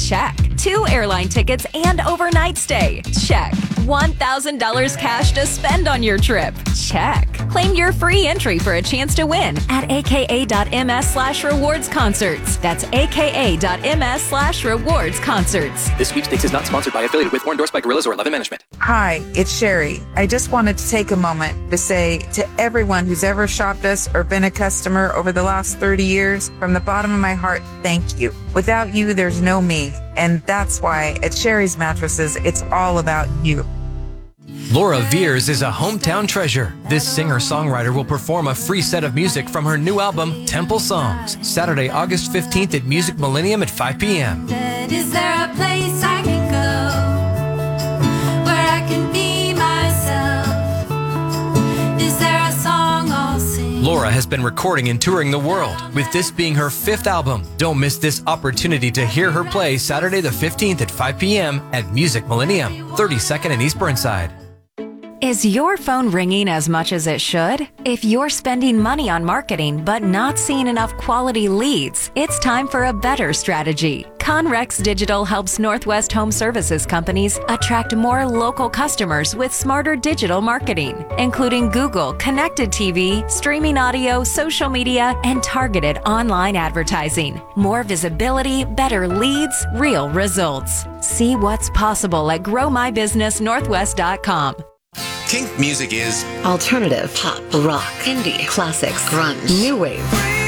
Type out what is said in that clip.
Check. 2 airline tickets and overnight stay? Check. $1,000 cash to spend on your trip? Check. Claim your free entry for a chance to win at aka.ms/rewards concerts. That's aka.ms/rewards concerts. This sweepstakes is not sponsored by, affiliated with, or endorsed by Gorillas or 11 Management. Hi, it's Sherry. I just wanted to take a moment to say to everyone who's ever shopped us or been a customer over the last 30 years, from the bottom of my heart, thank you. Without you, there's no me. And that's why at Sherry's Mattresses, it's all about you. Laura Veers is a hometown treasure. This singer-songwriter will perform a free set of music from her new album, Temple Songs, Saturday, August 15th at Music Millennium at 5 p.m. Is there a place I can go where I can be myself? Is there a song I'll sing? Laura has been recording and touring the world, with this being her 5th album. Don't miss this opportunity to hear her play Saturday the 15th at 5 p.m. at Music Millennium, 32nd and East Burnside. Is your phone ringing as much as it should? If you're spending money on marketing but not seeing enough quality leads, it's time for a better strategy. Conrex Digital helps Northwest Home Services companies attract more local customers with smarter digital marketing, including Google, connected TV, streaming audio, social media, and targeted online advertising. More visibility, better leads, real results. See what's possible at growmybusinessnorthwest.com. Kink music is alternative, pop, rock, indie, classics, grunge, new wave.